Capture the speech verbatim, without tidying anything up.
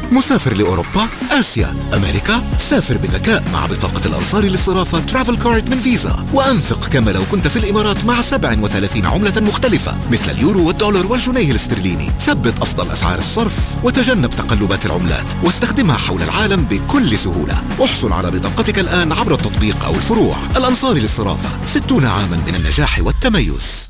مسافر لأوروبا، آسيا، أمريكا؟ سافر بذكاء مع بطاقة الأنصار للصرافة ترافل كارد من فيزا، وأنفق كما لو كنت في الإمارات مع سبع وثلاثين عملة مختلفة مثل اليورو والدولار والجنيه الاسترليني. ثبت أفضل أسعار الصرف وتجنب تقلبات العملات، واستخدمها حول العالم بكل سهولة. احصل على بطاقتك الآن عبر التطبيق أو الفروع. الأنصار للصرافة، ستون عاما من النجاح والتميز.